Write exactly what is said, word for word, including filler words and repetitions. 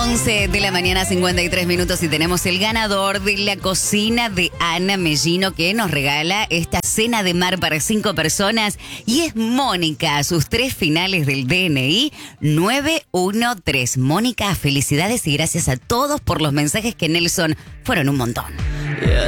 once de la mañana, cincuenta y tres minutos, y tenemos el ganador de la cocina de Ana Mellino, que nos regala esta cena de mar para cinco personas, y es Mónica, sus tres finales del D N I nueve uno tres. Mónica, felicidades y gracias a todos por los mensajes, que Nelson fueron un montón. Yeah.